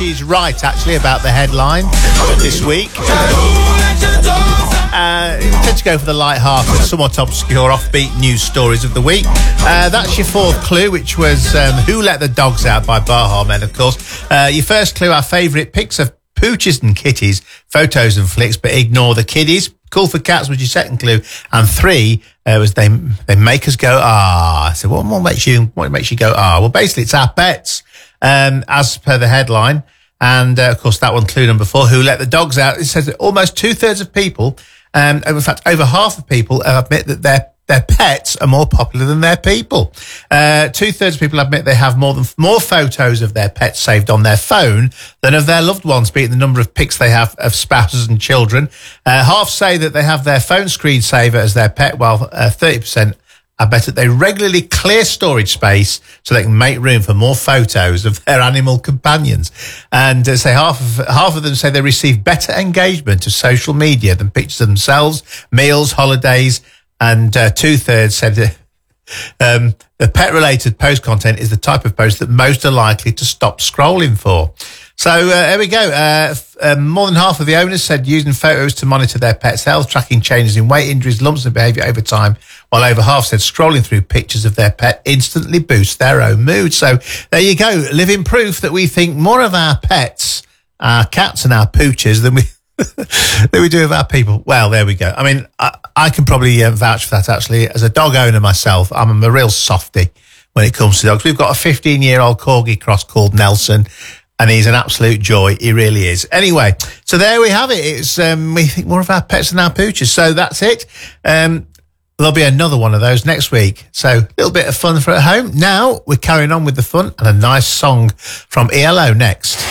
she's right, actually, about the headline this week. Tend to go for the light-hearted, somewhat obscure, offbeat news stories of the week. That's your fourth clue, which was Who Let the Dogs Out by Baha Men, of course. Your first clue, our favourite pics of pooches and kitties, photos and flicks, but ignore the kiddies. Cool for cats was your second clue. And 3 was they make us go, ah. So what makes you go, ah? Well, basically, it's our pets, as per the headline. And, of course, that one, clue number 4, Who Let the Dogs Out. It says that almost 2/3 of people, in fact, over half of people admit that their pets are more popular than their people. 2/3 of people admit they have more photos of their pets saved on their phone than of their loved ones, beating the number of pics they have of spouses and children. Half say that they have their phone screensaver as their pet, while 30% I bet that they regularly clear storage space so they can make room for more photos of their animal companions. And say half of them say they receive better engagement of social media than pictures of themselves, meals, holidays, and 2/3 said the pet-related post content is the type of post that most are likely to stop scrolling for. So there we go. More than half of the owners said using photos to monitor their pet's health, tracking changes in weight, injuries, lumps and behaviour over time, while over half said scrolling through pictures of their pet instantly boosts their own mood. So there you go. Living proof that we think more of our pets, our cats and our pooches than we do of our people. Well, there we go. I mean, I can probably vouch for that, actually. As a dog owner myself, I'm a real softie when it comes to dogs. We've got a 15-year-old Corgi cross called Nelson, and he's an absolute joy. He really is. Anyway, so there we have it. It's we think more of our pets than our pooches. So that's it. There'll be another one of those next week. So a little bit of fun for at home. Now we're carrying on with the fun and a nice song from ELO next.